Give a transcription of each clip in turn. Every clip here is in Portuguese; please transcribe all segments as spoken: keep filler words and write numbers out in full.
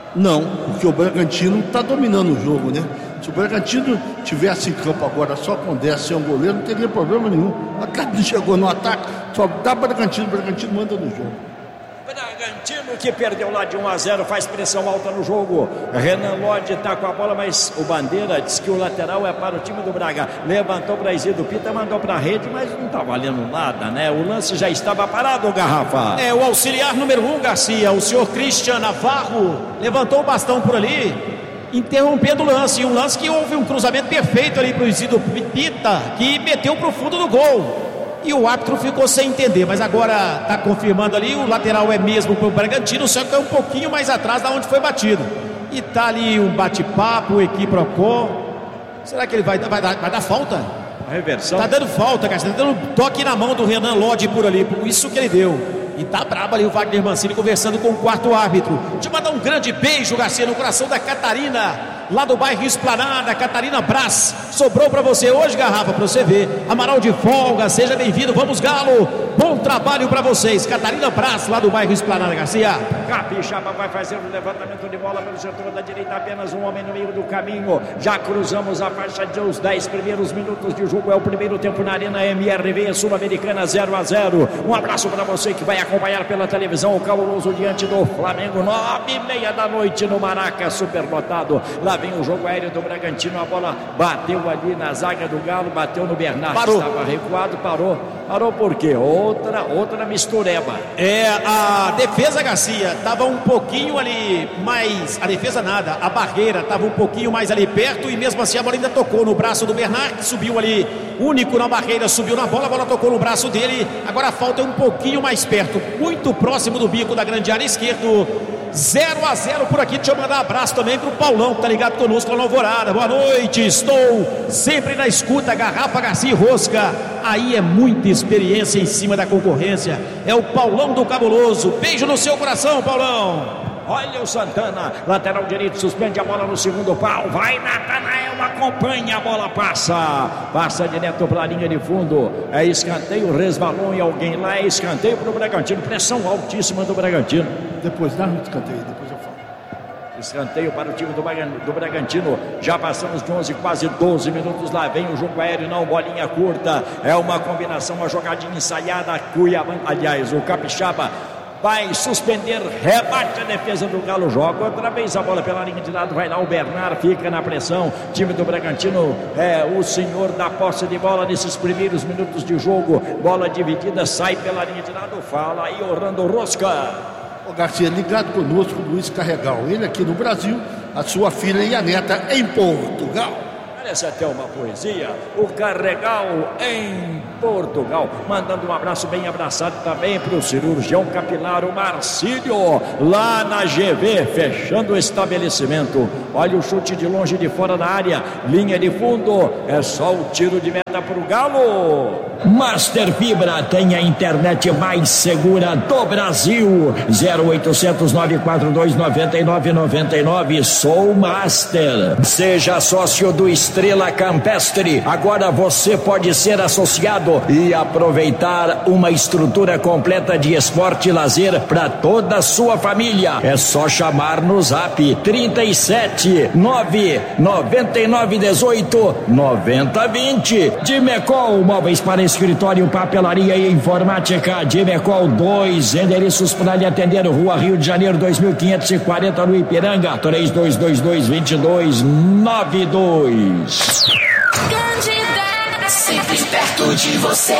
Não, porque o Bragantino está dominando o jogo, né? Se o Bragantino tivesse em campo agora só com dez sem um goleiro, não teria problema nenhum. A Carne chegou no ataque, só dá Bragantino, o Bragantino manda no jogo. Bragantino que perdeu lá de um a zero, faz pressão alta no jogo. Renan Lodge está com a bola, mas o Bandeira diz que o lateral é para o time do Braga. Levantou para Isidro Pita, mandou para a rede, mas não está valendo nada, né? O lance já estava parado, Garrafa. É, o auxiliar número um, Garcia, o senhor Cristian Navarro, levantou o bastão por ali, interrompendo o lance. Um lance que houve um cruzamento perfeito ali para o Isidro Pita, que meteu para o fundo do gol. E o árbitro ficou sem entender, mas agora está confirmando ali, o lateral é mesmo para o Bragantino, só que é um pouquinho mais atrás da onde foi batido. E tá ali um bate-papo, o equiprocó. Será que ele vai, vai, dar, vai dar falta? A reversão. Tá dando falta, cara, tá dando toque na mão do Renan Lodge por ali, por isso que ele deu. E tá brabo ali o Wagner Mancini conversando com o quarto árbitro. Deixa eu mandar um grande beijo, Garcia, no coração da Catarina, lá do bairro Esplanada, Catarina Brás. Sobrou pra você hoje, Garrafa, pra você ver. Amaral de folga, seja bem-vindo, vamos Galo. Bom trabalho pra vocês. Catarina Brás, lá do bairro Esplanada, Garcia. Capixaba vai fazer o levantamento de bola pelo setor da direita, apenas um homem no meio do caminho. Já cruzamos a faixa de os dez primeiros minutos de jogo. É o primeiro tempo na Arena M R V Sul-Americana, zero a zero. Um abraço pra você que vai acompanhar pela televisão o Cabuloso diante do Flamengo, nove e meia da noite no Maraca, superlotado. Lá vem o jogo aéreo do Bragantino, a bola bateu ali na zaga do Galo, bateu no Bernardo, parou. Estava recuado, parou. Parou por quê? Outra, outra mistureba. É, a defesa, Garcia, estava um pouquinho ali mais, a defesa nada, a barreira estava um pouquinho mais ali perto e mesmo assim a bola ainda tocou no braço do Bernard, que subiu ali, único na barreira, subiu na bola, a bola tocou no braço dele, agora a falta é um pouquinho mais perto, muito próximo do bico da grande área esquerdo. zero a zero por aqui. Deixa eu mandar um abraço também pro Paulão, que tá ligado conosco lá na Alvorada. Boa noite, estou sempre na escuta. Garrafa, Garcia e Rosca. Aí é muita experiência em cima da concorrência. É o Paulão do Cabuloso. Beijo no seu coração, Paulão. Olha o Santana, lateral direito, suspende a bola no segundo pau. Vai Natanael, acompanha, a bola passa. Passa direto para a linha de fundo. É escanteio, resvalou em alguém lá. É escanteio para o Bragantino. Pressão altíssima do Bragantino. Depois dá um escanteio, depois eu falo. Escanteio para o time do, do Bragantino. Já passamos de onze, quase doze minutos. Lá vem o jogo aéreo, não, bolinha curta. É uma combinação, uma jogadinha ensaiada. Cuiabá, aliás, o Capixaba vai suspender, rebate a defesa do Galo, joga outra vez a bola pela linha de lado, vai lá o Bernard, fica na pressão, time do Bragantino é o senhor da posse de bola nesses primeiros minutos de jogo, bola dividida, sai pela linha de lado, fala aí Orlando Rosca. O Garcia, ligado conosco, Luiz Carregal, ele aqui no Brasil, a sua filha e a neta em Portugal. Parece até uma poesia, o Carregal em Portugal, mandando um abraço bem abraçado também para o cirurgião capilar, o Marcílio, lá na G V, fechando o estabelecimento. Olha o chute de longe de fora da área, linha de fundo, é só o tiro de meta para o Galo. Master Fibra tem a internet mais segura do Brasil. Zero oitocentos, nove quatro dois, nove nove nove nove. Sou Master. Seja sócio do Estrela Campestre. Agora você pode ser associado e aproveitar uma estrutura completa de esporte e lazer para toda a sua família. É só chamar no zap trinta e sete, nove noventa e nove, dezoito, noventa, vinte. Dimecol, móveis para escritório, papelaria e informática. Dimecol dois endereços para lhe atender. Rua Rio de Janeiro dois mil quinhentos e quarenta no Ipiranga. Três dois dois dois, dois dois nove dois. Candida, sempre perto de você.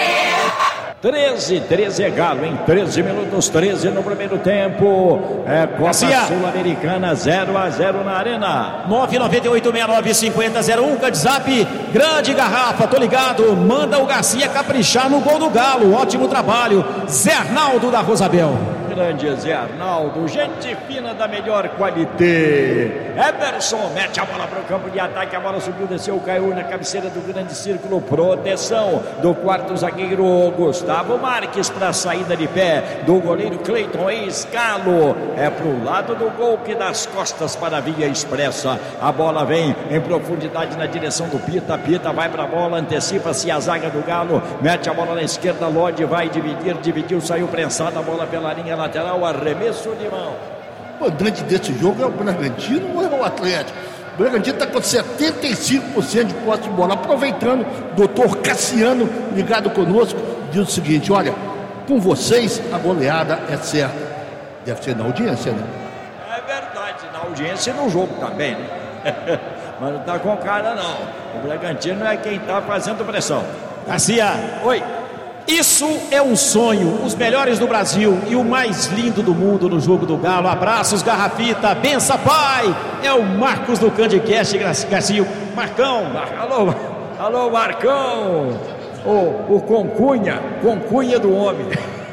treze, treze é Galo em treze minutos, treze no primeiro tempo. É Copa Sul-Americana, zero a zero na Arena. nove nove oito, seis nove cinco zero zero um, WhatsApp, grande Garrafa, tô ligado, manda o Garcia caprichar no gol do Galo, ótimo trabalho, Zé Arnaldo da Rosabel. Grande Zé Arnaldo, gente fina da melhor qualidade. Everson mete a bola para o campo de ataque, a bola subiu, desceu, caiu na cabeceira do grande círculo, proteção do quarto zagueiro Gustavo Marques para a saída de pé do goleiro Cleiton Escalo, é para o lado do golpe das costas para a via expressa, a bola vem em profundidade na direção do Pita, Pita vai para a bola, antecipa-se a zaga do Galo, mete a bola na esquerda, Lodge vai dividir, dividiu, saiu prensada a bola pela linha lateral, arremesso de mão. O mandante desse jogo é o Bragantino ou é o Atlético? O Bragantino está com setenta e cinco por cento de posse de bola. Aproveitando, doutor Cassiano, ligado conosco, diz o seguinte: olha, com vocês a goleada é certa. Deve ser na audiência, né? É verdade, na audiência e no jogo também, né? Mas não tá com cara, não. O Bragantino é quem tá fazendo pressão. Garcia, oi. Isso é um sonho, os melhores do Brasil e o mais lindo do mundo no jogo do Galo. Abraços, Garrafita, bença pai. É o Marcos do Candicast, Garcia. Marcão. Alô, alô, Marcão. O, o Concunha, Concunha do homem.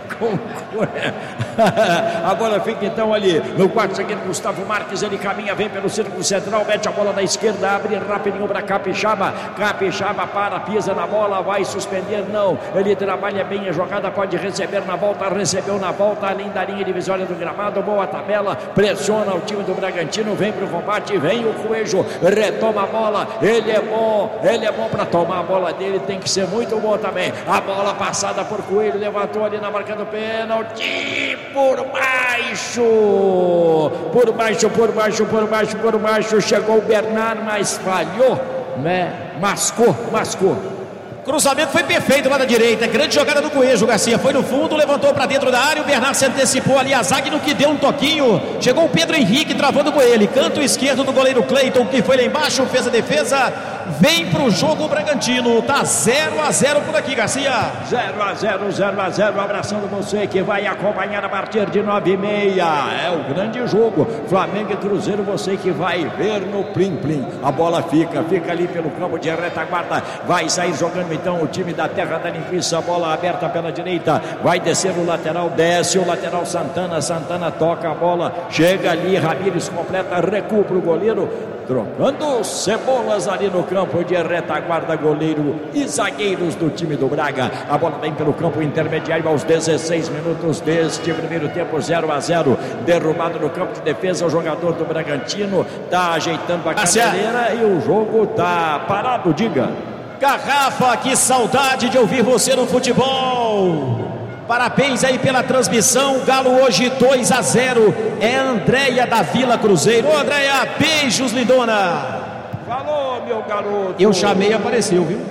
A bola fica então ali no quarto seguinte, Gustavo Marques, ele caminha, vem pelo círculo central, mete a bola na esquerda, abre rapidinho para Capixaba, Capixaba para, pisa na bola, vai suspender, não, ele trabalha bem a jogada, pode receber na volta, recebeu na volta, além da linha divisória do gramado, boa tabela, pressiona o time do Bragantino, vem pro combate, vem o Coelho, retoma a bola, ele é bom, ele é bom para tomar a bola dele, tem que ser muito bom também, a bola passada por Coelho, levantou ali na marca do pênalti, por baixo, por baixo, por baixo, por baixo, por baixo, chegou o Bernard, mas falhou, né? Mascou, mascou. Cruzamento foi perfeito lá da direita, grande jogada do Coelho, Garcia, foi no fundo, levantou para dentro da área, o Bernard se antecipou ali, a zaga no que deu um toquinho, chegou o Pedro Henrique travando com ele, canto esquerdo do goleiro Cleiton, que foi lá embaixo, fez a defesa, vem pro jogo o Bragantino, tá zero a zero por aqui, Garcia. zero a zero, zero a zero, abraçando você que vai acompanhar a partir de nove e meia, é o grande jogo, Flamengo e Cruzeiro, você que vai ver no Plim Plim, a bola fica, fica ali pelo campo de retaguarda, vai sair jogando então o time da Terra da Linguiça, bola aberta pela direita, vai descer o lateral, desce o lateral Santana, Santana toca a bola, chega ali, Ramires completa, recua pro goleiro, trocando cebolas ali no campo de retaguarda, goleiro e zagueiros do time do Braga, a bola vem pelo campo intermediário aos dezesseis minutos deste primeiro tempo, zero a zero, derrubado no campo de defesa o jogador do Bragantino, tá ajeitando a cadeireira e o jogo tá parado, diga. Garrafa, que saudade de ouvir você no futebol. Parabéns aí pela transmissão. Galo hoje dois a zero. É a Andréia da Vila Cruzeiro. Ô Andréia, beijos, lindona. Falou, meu garoto. Eu chamei e apareceu, viu?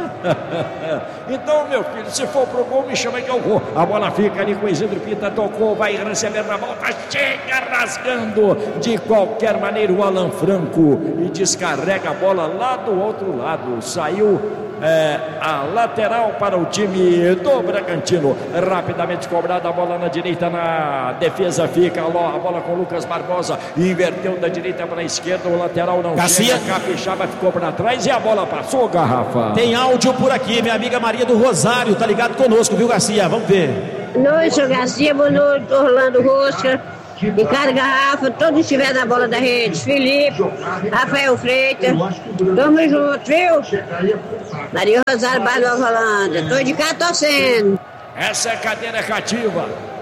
Então, meu filho, se for pro gol, me chama que eu vou. A bola fica ali com o Isidro Pita, tocou, vai receber na volta, chega rasgando de qualquer maneira o Alan Franco e descarrega a bola lá do outro lado. Saiu é, a lateral para o time do Bragantino. Rapidamente cobrada a bola na direita, na defesa fica a bola com o Lucas Barbosa, inverteu da direita para a esquerda, o lateral não Garcia. chega, Capixaba ficou para trás e a bola passou, Garrafa. Tem áudio por aqui, minha amiga Maria do Rosário tá ligado conosco, viu, Garcia? Vamos ver. Boa noite, seu Garcia, boa noite, Orlando Rosca, Ricardo Garrafa, todos estiveram na bola da rede, Felipe, Rafael Freitas, tamo junto, viu? Maria Rosário, Bairro Nova Holanda, tô de cá torcendo. Essa é cadeira cativa.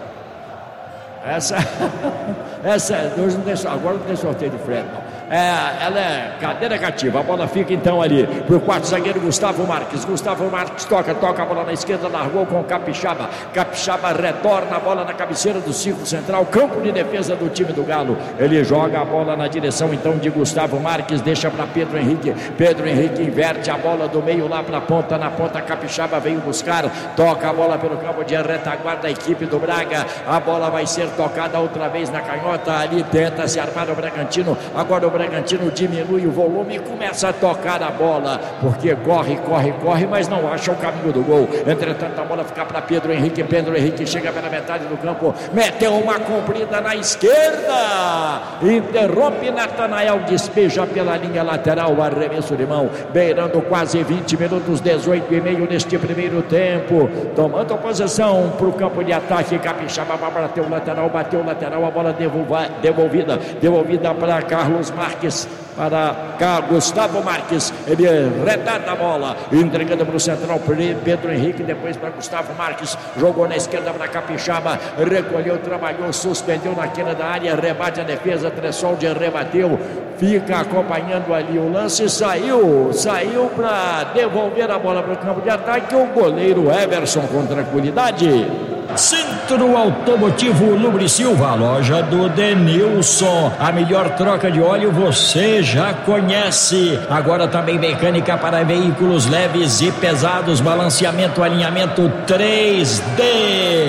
Essa, essa, hoje não tem, agora não tem sorteio de frete, não. É, ela é cadeira cativa, a bola fica então ali pro quarto zagueiro Gustavo Marques, Gustavo Marques toca, toca a bola na esquerda, largou com o Capixaba, Capixaba retorna a bola na cabeceira do círculo central, campo de defesa do time do Galo, ele joga a bola na direção então de Gustavo Marques, deixa para Pedro Henrique, Pedro Henrique inverte a bola do meio lá para a ponta, na ponta Capixaba veio buscar, toca a bola pelo campo de retaguarda, a equipe do Braga, a bola vai ser tocada outra vez na canhota, ali tenta se armar o Bragantino, agora o Bragantino diminui o volume e começa a tocar a bola, porque corre, corre, corre, mas não acha o caminho do gol. Entretanto, a bola fica para Pedro Henrique. Pedro Henrique chega pela metade do campo, meteu uma comprida na esquerda, interrompe Natanael, despeja pela linha lateral, arremesso de mão, beirando quase vinte minutos, dezoito e meio neste primeiro tempo, tomando posição para o campo de ataque. Capixaba bateu o lateral, bateu o lateral, a bola devolva, devolvida, devolvida para Carlos Marques. Marques para cá, Gustavo Marques, ele retarda a bola, entregando para o central Pedro Henrique, depois para Gustavo Marques, jogou na esquerda para Capixaba, recolheu, trabalhou, suspendeu na quina da área, rebate a defesa, Tressoldi rebateu, fica acompanhando ali o lance, saiu, saiu para devolver a bola para o campo de ataque, o goleiro Everson com tranquilidade. Sim. Centro Automotivo Lubrisilva, loja do Denilson. A melhor troca de óleo você já conhece. Agora também mecânica para veículos leves e pesados, balanceamento, alinhamento três D.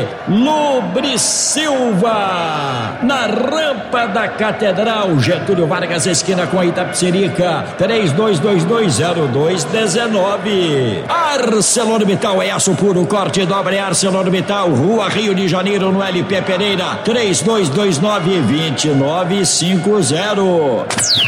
Lubrisilva, na rampa da Catedral, Getúlio Vargas, esquina com Itapecerica. Três dois dois dois zero dois um nove. ArcelorMittal é aço puro, corte dobra, é ArcelorMittal, Rua Rio de Janeiro, no L P Pereira. Três dois dois nove dois nove cinco zero.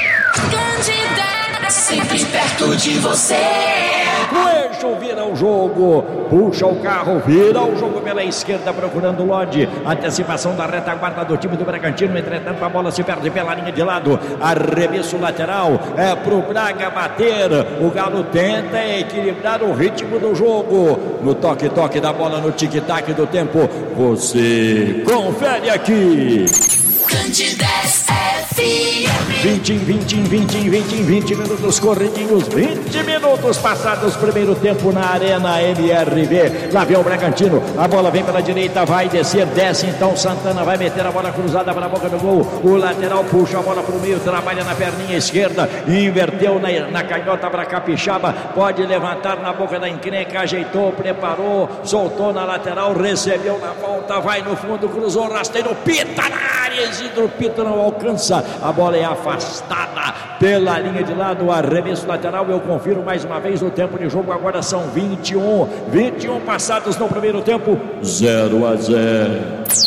Candidata, sempre perto de você. O eixo vira o jogo, puxa o carro, vira o jogo pela esquerda, procurando o Lodi. Antecipação da retaguarda do time do Bragantino. Entretanto, a bola se perde pela linha de lado. Arremesso lateral é pro Braga bater. O Galo tenta equilibrar o ritmo do jogo. No toque-toque da bola, no tic-tac do tempo. Você confere aqui. Candidas F M. vinte em vinte em vinte em vinte em vinte minutos corridinhos, vinte minutos passados, primeiro tempo na Arena M R V. Lá vem o Bragantino, a bola vem pela direita, vai descer, desce então Santana, vai meter a bola cruzada para a boca do gol. O lateral puxa a bola para o meio, trabalha na perninha esquerda, inverteu na, na canhota para Capixaba, pode levantar na boca da encrenca, ajeitou, preparou, soltou na lateral, recebeu na volta, vai no fundo, cruzou, rasteiro, pita na área, Isidro Pita não alcança, a bola é afastada pela linha de lado, o arremesso lateral. Eu confiro mais uma vez o tempo de jogo, agora são vinte e um, vinte e um passados no primeiro tempo, zero a zero.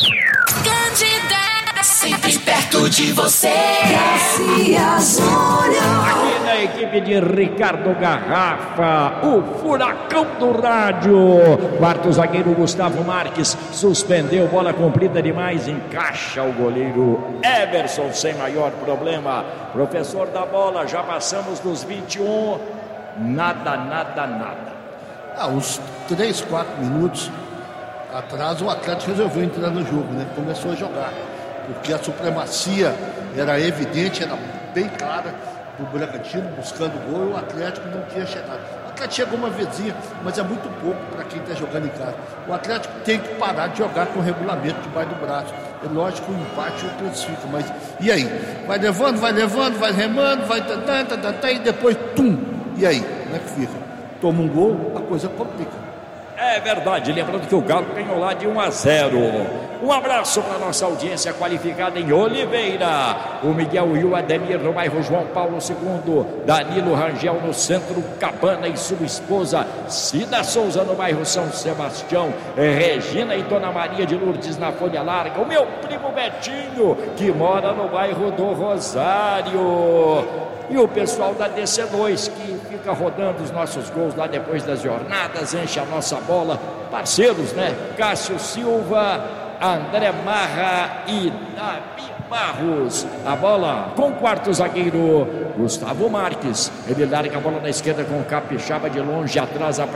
Candidata, sempre perto de você. Caxias do Olho. Aqui na equipe de Ricardo Garrafa, o furacão do rádio. Quarto zagueiro Gustavo Marques suspendeu, bola comprida demais, encaixa o goleiro Everson sem maior problema. Professor da bola, já passamos dos vinte e um, nada, nada, nada. Ah, uns três, quatro minutos atrás o Atlético resolveu entrar no jogo, né? Começou a jogar, porque a supremacia era evidente, era bem clara do Bragantino buscando gol, e o Atlético não tinha chegado. O Atlético chegou uma vezinha, mas é muito pouco para quem está jogando em casa. O Atlético tem que parar de jogar com o regulamento debaixo do braço. É lógico que o empate o classifica, mas e aí? Vai levando, vai levando, vai remando, vai tentando, tentando, e depois, tum! E aí? Como é que fica? Toma um gol, a coisa complica. É verdade, lembrando que o Galo ganhou lá de um a zero. Um abraço para nossa audiência qualificada em Oliveira. O Miguel e o Ademir no bairro João Paulo segundo. Danilo Rangel no centro, Cabana e sua esposa Cida Souza no bairro São Sebastião. Regina e Dona Maria de Lourdes na Folha Larga. O meu primo Betinho, que mora no bairro do Rosário. E o pessoal da D C dois, que fica rodando os nossos gols lá depois das jornadas, enche a nossa bola. Parceiros, né? Cássio Silva, André Marra e Davi Barros. A bola com o quarto zagueiro Gustavo Marques. Ele larga a bola na esquerda com o Capixaba de longe, atrás a